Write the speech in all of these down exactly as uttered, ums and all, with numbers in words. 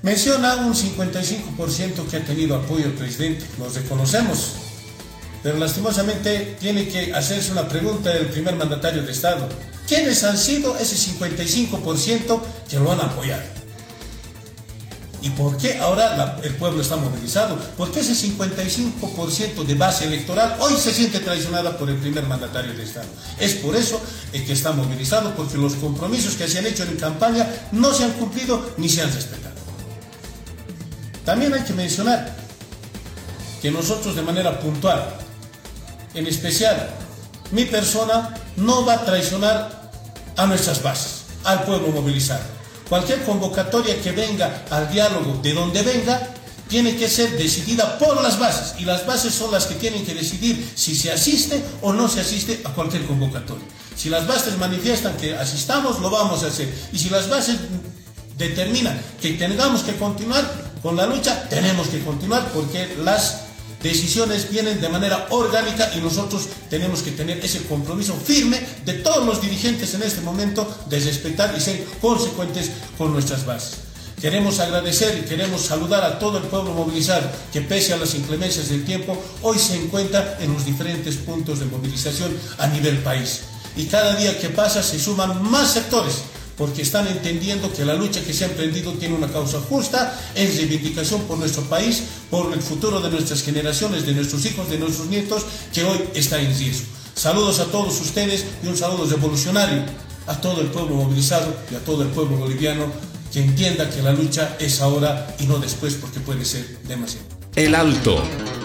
Menciona un cincuenta y cinco por ciento que ha tenido apoyo del presidente, lo reconocemos, pero lastimosamente tiene que hacerse una pregunta del primer mandatario de Estado. ¿Quiénes han sido ese cincuenta y cinco por ciento que lo han apoyado? ¿Y por qué ahora la, el pueblo está movilizado? Porque ese cincuenta y cinco por ciento de base electoral hoy se siente traicionada por el primer mandatario de Estado. Es por eso eh, que está movilizado, porque los compromisos que se han hecho en campaña no se han cumplido ni se han respetado. También hay que mencionar que nosotros de manera puntual, en especial mi persona, no va a traicionar a nuestras bases, al pueblo movilizado. Cualquier convocatoria que venga al diálogo, de donde venga, tiene que ser decidida por las bases, y las bases son las que tienen que decidir si se asiste o no se asiste a cualquier convocatoria. Si las bases manifiestan que asistamos, lo vamos a hacer, y si las bases determinan que tengamos que continuar con la lucha, tenemos que continuar, porque las decisiones vienen de manera orgánica y nosotros tenemos que tener ese compromiso firme de todos los dirigentes en este momento de respetar y ser consecuentes con nuestras bases. Queremos agradecer y queremos saludar a todo el pueblo movilizado que, pese a las inclemencias del tiempo, hoy se encuentra en los diferentes puntos de movilización a nivel país. Y cada día que pasa se suman más sectores, porque están entendiendo que la lucha que se ha emprendido tiene una causa justa, es reivindicación por nuestro país, por el futuro de nuestras generaciones, de nuestros hijos, de nuestros nietos, que hoy está en riesgo. Saludos a todos ustedes y un saludo revolucionario a todo el pueblo movilizado y a todo el pueblo boliviano, que entienda que la lucha es ahora y no después, porque puede ser demasiado. El Alto.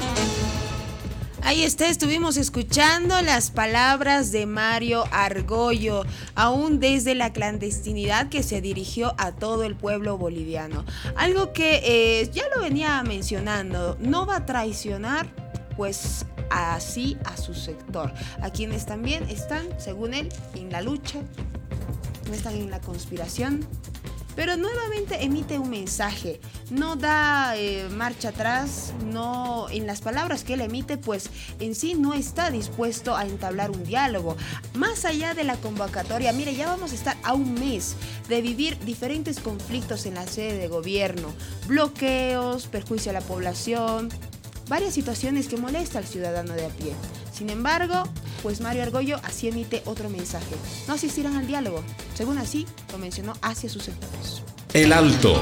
Ahí está, estuvimos escuchando las palabras de Mario Argüello, aún desde la clandestinidad, que se dirigió a todo el pueblo boliviano. Algo que eh, ya lo venía mencionando, no va a traicionar pues así a su sector, a quienes también están, según él, en la lucha, no están en la conspiración. Pero nuevamente emite un mensaje, no da eh, marcha atrás, no, en las palabras que él emite, pues en sí no está dispuesto a entablar un diálogo. Más allá de la convocatoria, mire, ya vamos a estar a un mes de vivir diferentes conflictos en la sede de gobierno, bloqueos, perjuicio a la población, varias situaciones que molestan al ciudadano de a pie. Sin embargo, pues Mario Argüello así emite otro mensaje. No asistirán al diálogo, según así lo mencionó, hacia sus sectores. El Alto.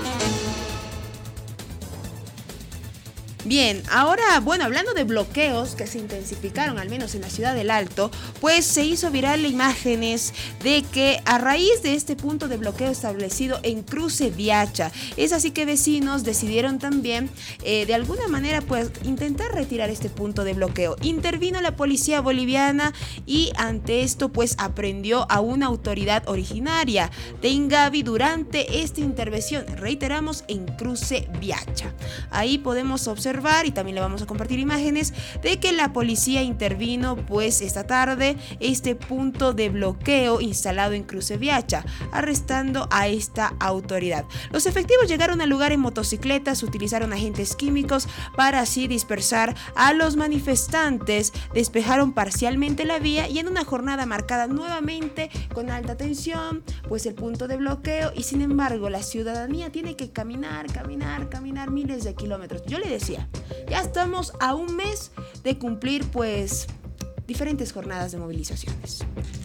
Bien, ahora, bueno, hablando de bloqueos que se intensificaron, al menos en la ciudad del Alto, pues se hizo viral imágenes de que a raíz de este punto de bloqueo establecido en Cruce Viacha, es así que vecinos decidieron también, eh, de alguna manera, pues intentar retirar este punto de bloqueo. Intervino la policía boliviana y ante esto, pues aprendió a una autoridad originaria de Ingavi durante esta intervención, reiteramos, en Cruce Viacha. Ahí podemos observar, y también le vamos a compartir imágenes de que la policía intervino pues esta tarde este punto de bloqueo instalado en Cruce Viacha, arrestando a esta autoridad. Los efectivos llegaron al lugar en motocicletas, utilizaron agentes químicos para así dispersar a los manifestantes, despejaron parcialmente la vía y en una jornada marcada nuevamente con alta tensión, pues el punto de bloqueo, y sin embargo la ciudadanía tiene que caminar, caminar, caminar miles de kilómetros. Yo le decía, ya estamos a un mes de cumplir pues diferentes jornadas de movilizaciones.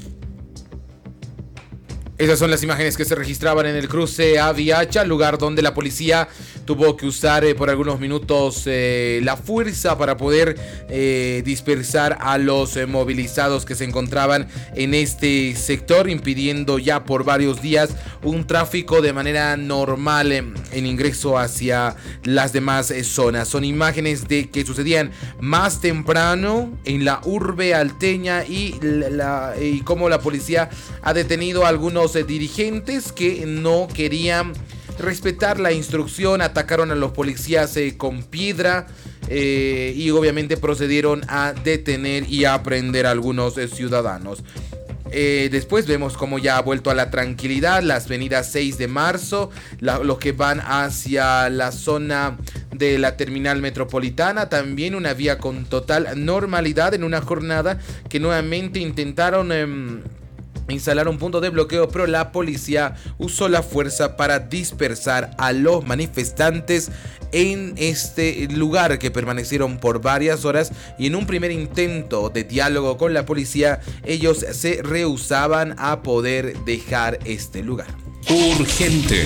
Esas son las imágenes que se registraban en el cruce a Viacha, lugar donde la policía tuvo que usar eh, por algunos minutos eh, la fuerza para poder eh, dispersar a los eh, movilizados que se encontraban en este sector, impidiendo ya por varios días un tráfico de manera normal eh, en ingreso hacia las demás eh, zonas. Son imágenes de que sucedían más temprano en la urbe alteña y, la, la, y cómo la policía ha detenido a algunos eh, dirigentes que no querían respetar la instrucción, atacaron a los policías eh, con piedra eh, y obviamente procedieron a detener y a aprender a algunos eh, ciudadanos. Eh, después vemos cómo ya ha vuelto a la tranquilidad las avenidas seis de marzo, la, los que van hacia la zona de la terminal metropolitana, también una vía con total normalidad en una jornada que nuevamente intentaron... Eh, instalar un punto de bloqueo, pero la policía usó la fuerza para dispersar a los manifestantes en este lugar, que permanecieron por varias horas, y en un primer intento de diálogo con la policía, ellos se rehusaban a poder dejar este lugar. Urgente.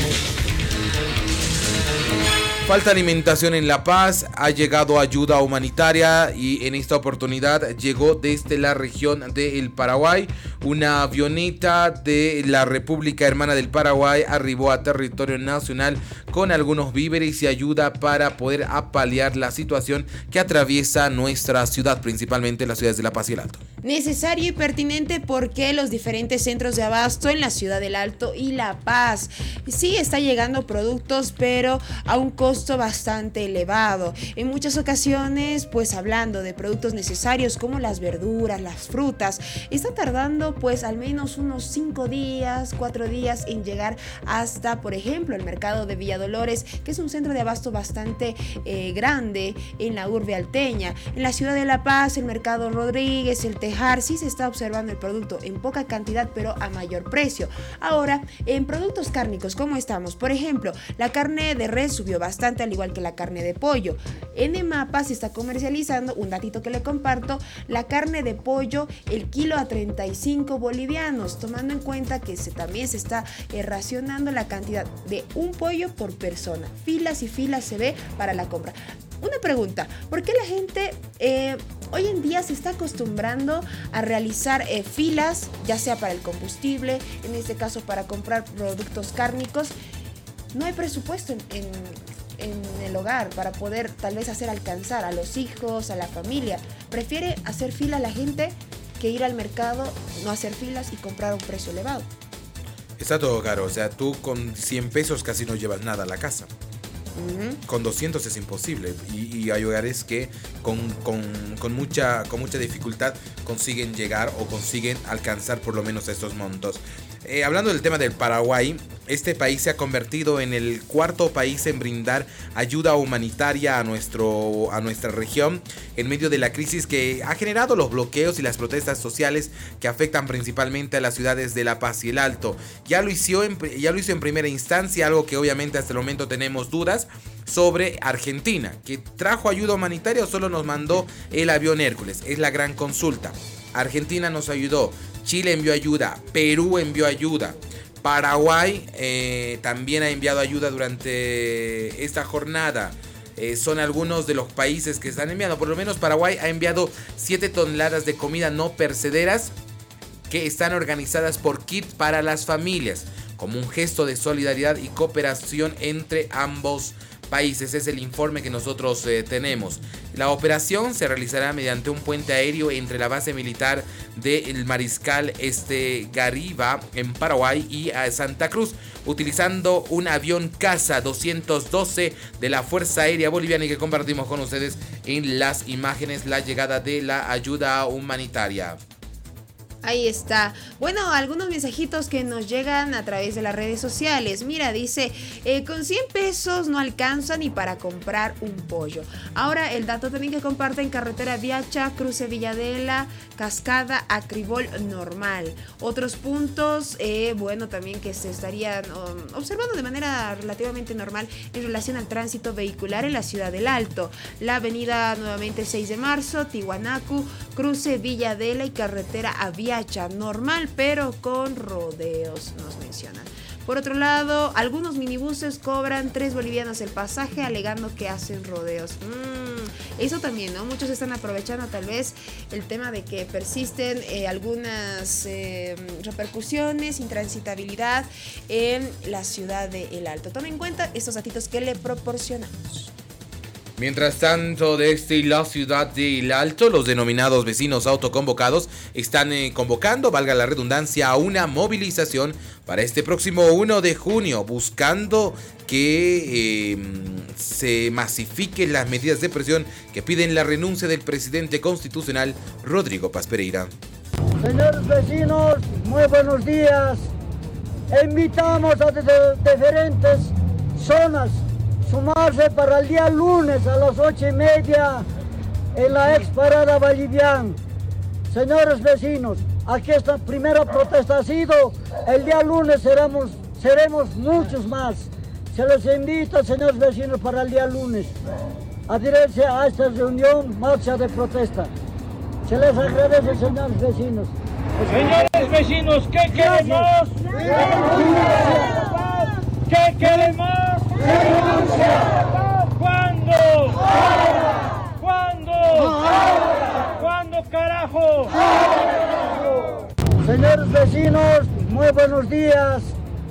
Falta alimentación en La Paz, ha llegado ayuda humanitaria y en esta oportunidad llegó desde la región del Paraguay. Una avioneta de la República Hermana del Paraguay arribó a territorio nacional con algunos víveres y ayuda para poder apalear la situación que atraviesa nuestra ciudad, principalmente las ciudades de La Paz y el Alto. Necesario y pertinente porque los diferentes centros de abasto en la ciudad del Alto y La Paz sí está llegando productos, pero a un costo bastante elevado. En muchas ocasiones, pues hablando de productos necesarios como las verduras, las frutas, está tardando pues al menos unos cinco días, cuatro días en llegar hasta, por ejemplo, el mercado de Villa Dolores, que es un centro de abasto bastante eh, grande en la urbe alteña. En la ciudad de La Paz, el mercado Rodríguez, el Tejar, sí se está observando el producto en poca cantidad, pero a mayor precio. Ahora, en productos cárnicos, ¿cómo estamos? Por ejemplo, la carne de res subió bastante, al igual que la carne de pollo. En EMAPA se está comercializando, un datito que le comparto, la carne de pollo, el kilo a treinta y cinco bolivianos, tomando en cuenta que se, también se está eh, racionando la cantidad de un pollo por persona. Filas y filas se ve para la compra. Una pregunta, ¿por qué la gente eh, hoy en día se está acostumbrando a realizar eh, filas, ya sea para el combustible, en este caso para comprar productos cárnicos? No hay presupuesto en, en, en el hogar para poder tal vez hacer alcanzar a los hijos, a la familia. Prefiere hacer fila la gente que ir al mercado, no hacer filas y comprar a un precio elevado. Está todo caro, o sea, tú con cien pesos casi no llevas nada a la casa. Uh-huh. Con doscientos es imposible y, y hay hogares que con, con, con, mucha, con mucha dificultad consiguen llegar o consiguen alcanzar por lo menos estos montos. Eh, hablando del tema del Paraguay, este país se ha convertido en el cuarto país en brindar ayuda humanitaria a, nuestro, a nuestra región en medio de la crisis que ha generado los bloqueos y las protestas sociales que afectan principalmente a las ciudades de La Paz y el Alto. Ya lo hizo en, ya lo hizo en primera instancia, algo que obviamente hasta el momento tenemos dudas sobre Argentina, que trajo ayuda humanitaria o solo nos mandó el avión Hércules. Es la gran consulta. Argentina nos ayudó, Chile envió ayuda, Perú envió ayuda, Paraguay eh, también ha enviado ayuda durante esta jornada. Eh, son algunos de los países que están enviando. Por lo menos Paraguay ha enviado siete toneladas de comida no perecederas que están organizadas por Kit para las familias, como un gesto de solidaridad y cooperación entre ambos países. Es el informe que nosotros eh, tenemos. La operación se realizará mediante un puente aéreo entre la base militar del Mariscal este Garriba en Paraguay y a Santa Cruz, utilizando un avión Caza doscientos doce de la Fuerza Aérea Boliviana, y que compartimos con ustedes en las imágenes la llegada de la ayuda humanitaria. Ahí está. Bueno, algunos mensajitos que nos llegan a través de las redes sociales. Mira, dice, eh, con cien pesos no alcanza ni para comprar un pollo. Ahora el dato también que comparten: carretera Viacha, cruce Villadela, Cascada, Acribol normal. Otros puntos, eh, bueno, también que se estarían um, observando de manera relativamente normal en relación al tránsito vehicular en la ciudad del Alto. La avenida nuevamente seis de marzo, Tiwanaku, cruce Villadela y carretera a Viacha normal, pero con rodeos, nos mencionan. Por otro lado, algunos minibuses cobran tres bolivianos el pasaje, alegando que hacen rodeos. Mm, eso también, ¿no? Muchos están aprovechando tal vez el tema de que persisten eh, algunas eh, repercusiones, intransitabilidad en la ciudad de El Alto. Tomen en cuenta estos datitos que le proporcionamos. Mientras tanto, desde la ciudad de El Alto, los denominados vecinos autoconvocados están eh, convocando, valga la redundancia, a una movilización para este próximo uno de junio, buscando que eh, se masifiquen las medidas de presión que piden la renuncia del presidente constitucional Rodrigo Paz Pereira. Señores vecinos, muy buenos días. Invitamos a de- diferentes zonas sumarse para el día lunes a las ocho y media en la ex parada Vallivian. Señores vecinos, aquí esta primera protesta ha sido, el día lunes seremos, seremos muchos más. Se les invita, señores vecinos, para el día lunes, adherirse a esta reunión, marcha de protesta. Se les agradece, señores vecinos. Señores vecinos, ¿qué queremos? ¿Qué queremos? ¿Cuándo? ¿Cuándo? ¿Cuándo, carajo? Señores vecinos, muy buenos días.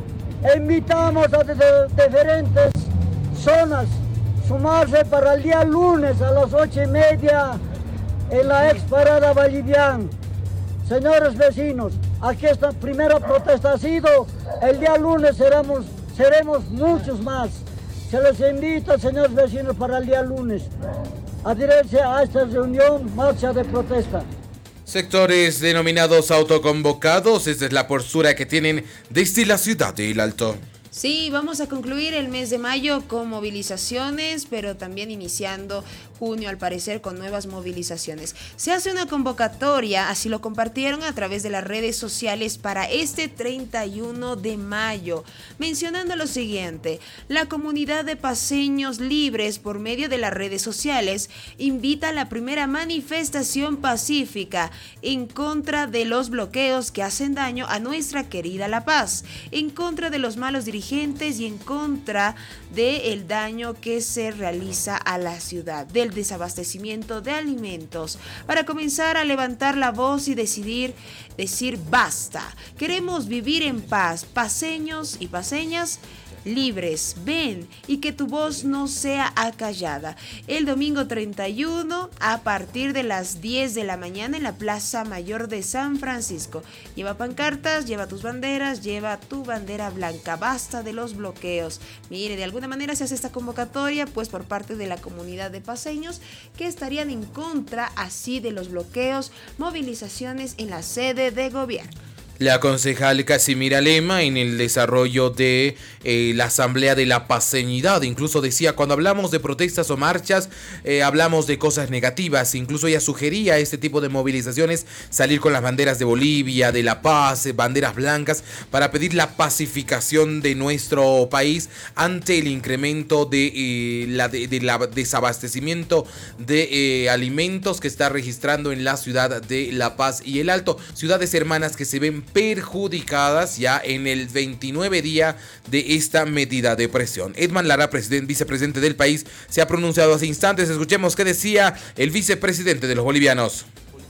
Invitamos a diferentes zonas sumarse para el día lunes a las ocho y media en la ex parada Vallivian. Señores vecinos, aquí esta primera protesta ha sido, el día lunes seremos, seremos muchos más. Se les invita, señores vecinos, para el día lunes, adherirse a esta reunión, marcha de protesta. Sectores denominados autoconvocados, esa es la postura que tienen desde la ciudad de El Alto. Sí, vamos a concluir el mes de mayo con movilizaciones, pero también iniciando junio, al parecer, con nuevas movilizaciones. Se hace una convocatoria, así lo compartieron a través de las redes sociales para este treinta y uno de mayo, mencionando lo siguiente: la comunidad de paseños libres, por medio de las redes sociales, invita a la primera manifestación pacífica en contra de los bloqueos que hacen daño a nuestra querida La Paz, en contra de los malos dirigentes y en contra del daño que se realiza a la ciudad, del desabastecimiento de alimentos, para comenzar a levantar la voz y decidir, decir basta. Queremos vivir en paz, paseños y paseñas libres, ven, y que tu voz no sea acallada. El domingo treinta y uno, a partir de las diez de la mañana, en la Plaza Mayor de San Francisco. Lleva pancartas, lleva tus banderas, lleva tu bandera blanca. Basta de los bloqueos. Mire, de alguna manera se hace esta convocatoria, pues por parte de la comunidad de paseños, que estarían en contra así de los bloqueos, movilizaciones en la sede de gobierno. La concejal Casimira Lema, en el desarrollo de eh, la Asamblea de la Paseñidad, incluso decía, cuando hablamos de protestas o marchas, eh, hablamos de cosas negativas. Incluso ella sugería este tipo de movilizaciones, salir con las banderas de Bolivia, de La Paz, eh, banderas blancas, para pedir la pacificación de nuestro país ante el incremento de, eh, la, de, de la desabastecimiento de eh, alimentos que está registrando en la ciudad de La Paz y El Alto, ciudades hermanas que se ven perjudicadas ya en el veintinueve día de esta medida de presión. Edman Lara, presidente, vicepresidente del país, se ha pronunciado hace instantes. Escuchemos qué decía el vicepresidente de los bolivianos.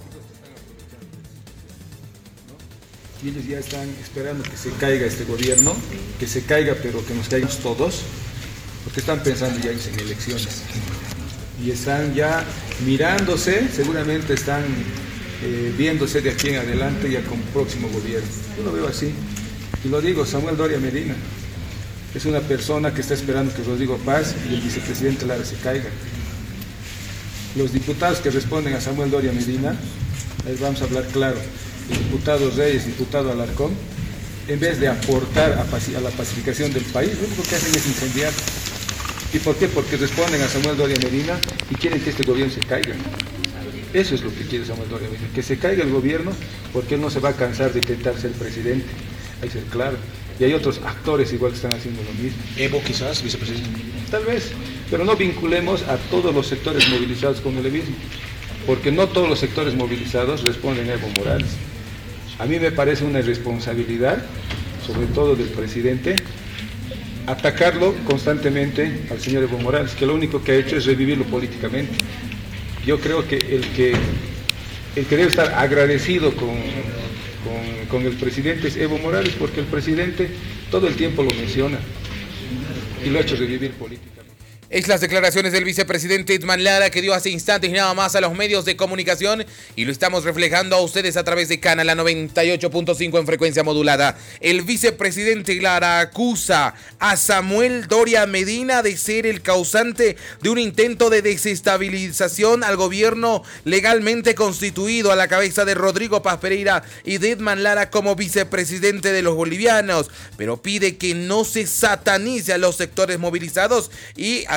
Y ellos ya están esperando que se caiga este gobierno, que se caiga, pero que nos caigamos todos, porque están pensando ya en elecciones. Y están ya mirándose, seguramente están Eh, viéndose de aquí en adelante ya como próximo gobierno. Yo lo veo así. Y lo digo, Samuel Doria Medina es una persona que está esperando que Rodrigo Paz y el vicepresidente Lara se caigan. Los diputados que responden a Samuel Doria Medina, les vamos a hablar claro, el diputado Reyes, diputado Alarcón, en vez de aportar a, a la pacificación del país, lo único que hacen es incendiar. ¿Y por qué? Porque responden a Samuel Doria Medina y quieren que este gobierno se caiga. Eso es lo que quiere Samuel Doria Medina, que se caiga el gobierno, porque él no se va a cansar de intentar ser presidente, hay que ser claro. Y hay otros actores igual que están haciendo lo mismo. Evo quizás, vicepresidente. Tal vez, pero no vinculemos a todos los sectores movilizados con el evismo, porque no todos los sectores movilizados responden a Evo Morales. A mí me parece una irresponsabilidad, sobre todo del presidente, atacarlo constantemente al señor Evo Morales, que lo único que ha hecho es revivirlo políticamente. Yo creo que el que, el que debe estar agradecido con, con, con el presidente es Evo Morales, porque el presidente todo el tiempo lo menciona y lo ha hecho revivir políticamente. Es las declaraciones del vicepresidente Edman Lara, que dio hace instantes y nada más a los medios de comunicación, y lo estamos reflejando a ustedes a través de Canal noventa y ocho punto cinco en frecuencia modulada. El vicepresidente Lara acusa a Samuel Doria Medina de ser el causante de un intento de desestabilización al gobierno legalmente constituido a la cabeza de Rodrigo Paz Pereira y de Edman Lara como vicepresidente de los bolivianos, pero pide que no se satanice a los sectores movilizados y a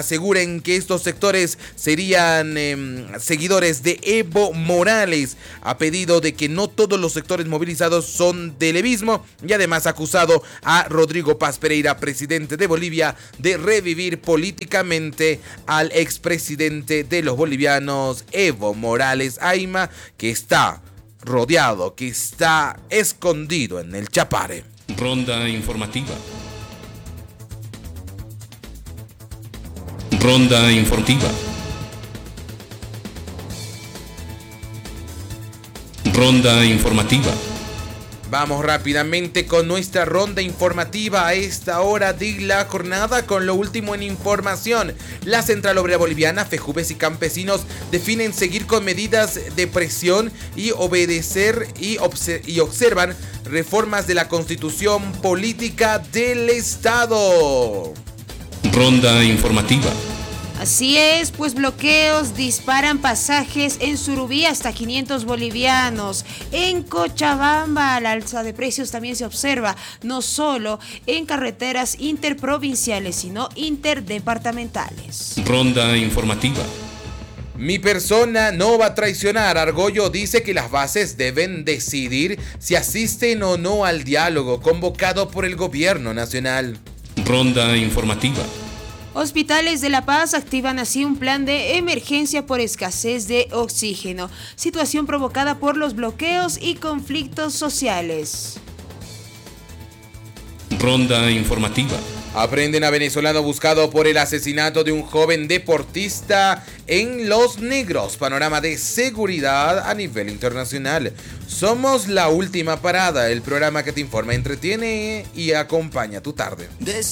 aseguren que estos sectores serían eh, seguidores de Evo Morales. Ha pedido de que no todos los sectores movilizados son del evismo y además ha acusado a Rodrigo Paz Pereira, presidente de Bolivia, de revivir políticamente al expresidente de los bolivianos, Evo Morales Ayma, que está rodeado, que está escondido en el Chapare. Ronda informativa. Ronda informativa. Ronda informativa. Vamos rápidamente con nuestra ronda informativa a esta hora de la jornada con lo último en información. La Central Obrera Boliviana, FEJUVES y campesinos definen seguir con medidas de presión y obedecer y, obser- y observan reformas de la Constitución Política del Estado. Ronda informativa. Así es, pues bloqueos disparan pasajes en Surubí hasta quinientos bolivianos. En Cochabamba la alza de precios también se observa, no solo en carreteras interprovinciales, sino interdepartamentales. Ronda informativa. Mi persona no va a traicionar. Argollo dice que las bases deben decidir si asisten o no al diálogo convocado por el gobierno nacional. Ronda informativa. Hospitales de La Paz activan así un plan de emergencia por escasez de oxígeno, situación provocada por los bloqueos y conflictos sociales. Ronda informativa. Aprenden a venezolano buscado por el asesinato de un joven deportista en Los Negros. Panorama de seguridad a nivel internacional. Somos La Última Parada, el programa que te informa, entretiene y acompaña tu tarde.